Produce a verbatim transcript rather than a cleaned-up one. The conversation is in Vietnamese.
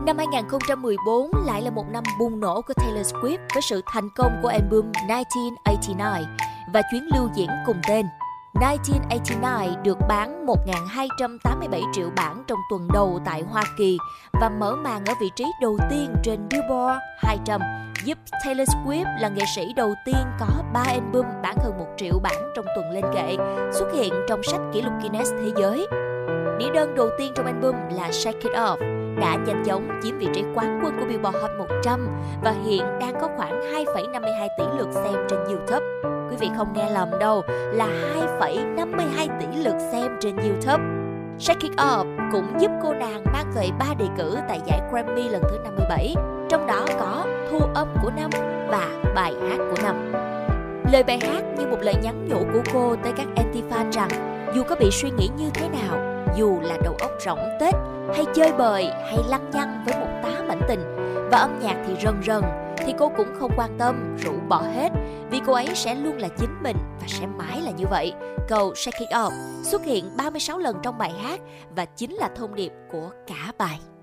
Năm hai không một bốn lại là một năm bùng nổ của Taylor Swift với sự thành công của album một chín tám chín và chuyến lưu diễn cùng tên. một chín tám chín được bán một nghìn hai trăm tám mươi bảy triệu bản trong tuần đầu tại Hoa Kỳ và mở màn ở vị trí đầu tiên trên Billboard hai trăm, giúp Taylor Swift là nghệ sĩ đầu tiên có ba album bán hơn một triệu bản trong tuần lên kệ, xuất hiện trong sách kỷ lục Guinness thế giới. Đĩa đơn đầu tiên trong album là Shake It Off đã nhanh chóng chiếm vị trí quán quân của Billboard Hot một trăm và hiện đang có khoảng hai phẩy năm mươi hai tỷ lượt xem trên YouTube. Quý vị không nghe lầm đâu, là hai phẩy năm mươi hai tỷ lượt xem trên YouTube. Shake It Off cũng giúp cô nàng mang về ba đề cử tại giải Grammy lần thứ năm mươi bảy, trong đó có thu âm của năm và bài hát của năm. Lời bài hát như một lời nhắn nhủ của cô tới các anti-fan rằng dù có bị suy nghĩ như thế nào, dù là đầu óc rỗng tết, hay chơi bời, hay lăng nhăng với một tá mảnh tình, và âm nhạc thì rần rần, thì cô cũng không quan tâm, rũ bỏ hết, vì cô ấy sẽ luôn là chính mình và sẽ mãi là như vậy. Câu Shake It Off xuất hiện ba mươi sáu lần trong bài hát và chính là thông điệp của cả bài.